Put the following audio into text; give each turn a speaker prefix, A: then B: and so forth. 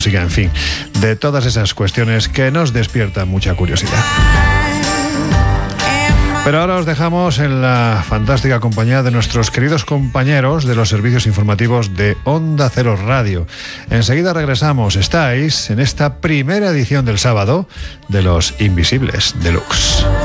A: en fin, de todas esas cuestiones que nos despiertan mucha curiosidad. Pero ahora os dejamos en la fantástica compañía de nuestros queridos compañeros de los servicios informativos de Onda Cero Radio. Enseguida regresamos. Estáis en esta primera edición del sábado de Los Invisibles Deluxe.